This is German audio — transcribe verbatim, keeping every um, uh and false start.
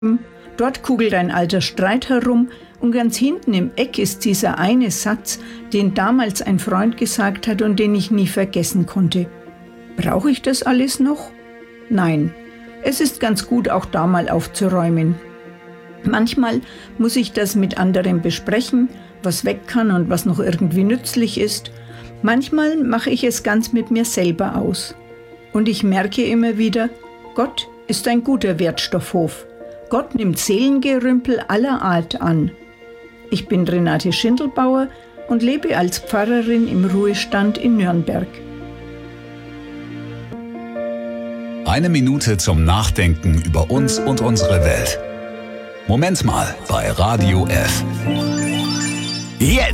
Dort kugelt ein alter Streit herum und ganz hinten im Eck ist dieser eine Satz, den damals ein Freund gesagt hat und den ich nie vergessen konnte. Brauche ich das alles noch? Nein, es ist ganz gut, auch da mal aufzuräumen. Manchmal muss ich das mit anderen besprechen, was weg kann und was noch irgendwie nützlich ist. Manchmal mache ich es ganz mit mir selber aus. Und ich merke immer wieder, Gott ist ein guter Wertstoffhof. Gott nimmt Seelengerümpel aller Art an. Ich bin Renate Schindelbauer und lebe als Pfarrerin im Ruhestand in Nürnberg. Eine Minute zum Nachdenken über uns und unsere Welt. Moment mal bei Radio F. Jetzt!